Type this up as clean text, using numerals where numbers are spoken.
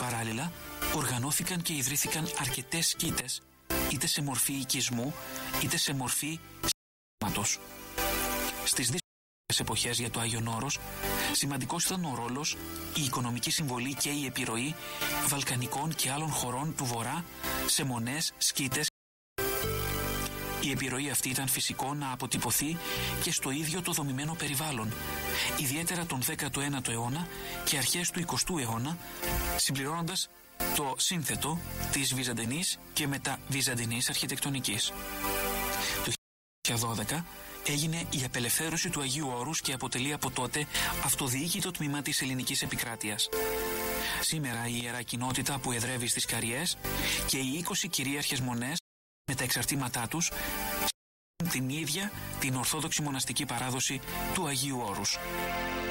Παράλληλα, οργανώθηκαν και ιδρύθηκαν αρκετές σκήτες, είτε σε μορφή οικισμού, είτε σε μορφή συστήματος. Στις δύσκολες εποχές για το Άγιον Όρος, σημαντικός ήταν ο ρόλος, η οικονομική συμβολή και η επιρροή βαλκανικών και άλλων χωρών του Βορρά σε μονές, σκήτες. Η επιρροή αυτή ήταν φυσικό να αποτυπωθεί και στο ίδιο το δομημένο περιβάλλον, ιδιαίτερα τον 19ο αιώνα και αρχές του 20ου αιώνα, συμπληρώνοντας το σύνθετο της βυζαντινής και μεταβυζαντινής αρχιτεκτονικής. Το 2012 έγινε η απελευθέρωση του Αγίου Όρους και αποτελεί από τότε αυτοδιοίκητο τμήμα της ελληνικής επικράτειας. Σήμερα η Ιερά Κοινότητα που εδρεύει στις Καριές και οι 20 κυρίαρχες μονές με τα εξαρτήματά τους την ίδια την ορθόδοξη μοναστική παράδοση του Αγίου Όρους.